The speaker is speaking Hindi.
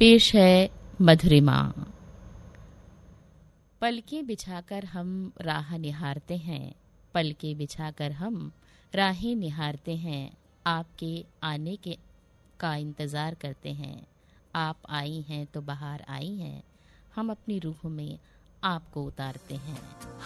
पेश है मधुरिमा। पलकें बिछाकर हम राह निहारते हैं, पलकें बिछाकर हम राहें निहारते हैं, आपके आने के का इंतज़ार करते हैं। आप आई हैं तो बहार आई है, हम अपनी रूह में आपको उतारते हैं।